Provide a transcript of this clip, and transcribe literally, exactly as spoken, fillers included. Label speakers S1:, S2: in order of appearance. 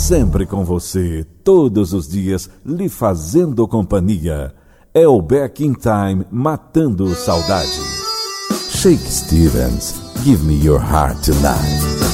S1: sempre com você, todos os dias, lhe fazendo companhia. É o Back in Time matando saudade. Shake Stevens, give me your heart tonight.